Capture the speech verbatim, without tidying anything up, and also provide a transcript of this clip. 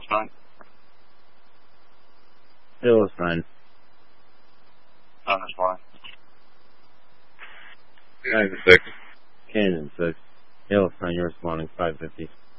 sign. Yellow sign. On this line. Nine six. Canyon six. Yellow sign, you're responding five fifty.